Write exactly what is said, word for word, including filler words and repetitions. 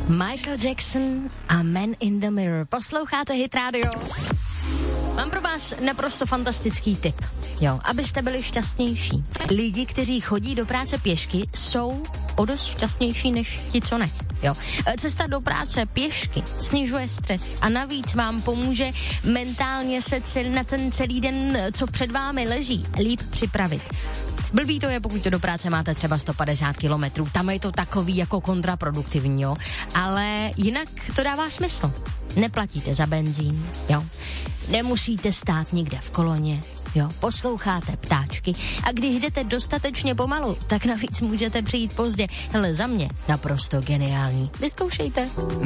Michael Jackson a Man in the Mirror. Posloucháte Hit Radio? Mám pro vás naprosto fantastický tip, jo, abyste byli šťastnější. Lidi, kteří chodí do práce pěšky, jsou o dost šťastnější než ti, co ne. Jo. Cesta do práce pěšky snižuje stres a navíc vám pomůže mentálně se cel, na ten celý den, co před vámi leží, líp připravit. Blbý to je, pokud to do práce máte třeba sto padesát kilometrů, tam je to takový jako kontraproduktivní, jo, ale jinak to dává smysl. Neplatíte za benzín, jo, nemusíte stát nikde v koloně, jo, posloucháte ptáčky a když jdete dostatečně pomalu, tak navíc můžete přijít pozdě. Hele, za mě naprosto geniální. Vyzkoušejte.